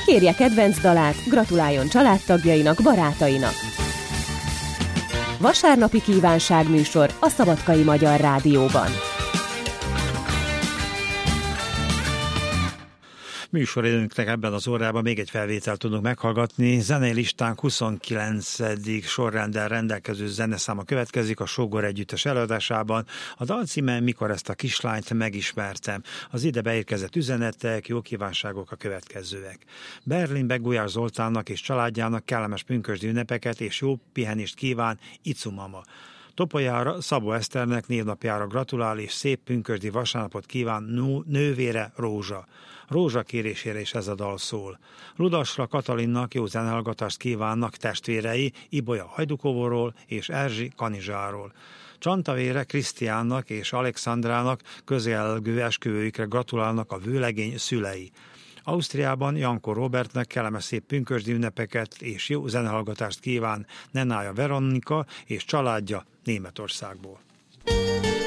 kérje kedvenc dalát, gratuláljon családtagjainak, barátainak. Vasárnapi kívánságműsor a Szabadkai Magyar Rádióban. Műsoridőnknek ebben az órában még egy felvételt tudunk meghallgatni. Zenei listánk 29. sorrenddel rendelkező zeneszáma következik a Sógor együttes előadásában. A dal címe Mikor ezt a kislányt megismertem. Az ide beérkezett üzenetek, jó kívánságok a következőek. Berlinbe Gulyás Zoltánnak és családjának kellemes pünkösdi ünnepeket és jó pihenést kíván Icu mama. Topolyára Szabó Eszternek névnapjára gratulál és szép pünkösdi vasárnapot kíván nővére Rózsa. Rózsa kérésére is ez a dal szól. Ludasra Katalinnak jó zenehallgatást kívánnak testvérei Ibolya Hajdukóvóról és Erzsi Kanizsáról. Csantavére Krisztiánnak és Alexandrának közelgő esküvőjükre gratulálnak a vőlegény szülei. Ausztriában Janko Robertnek kellemes szép pünkösdi ünnepeket és jó zenehallgatást kíván Nenája Veronika és családja Németországból.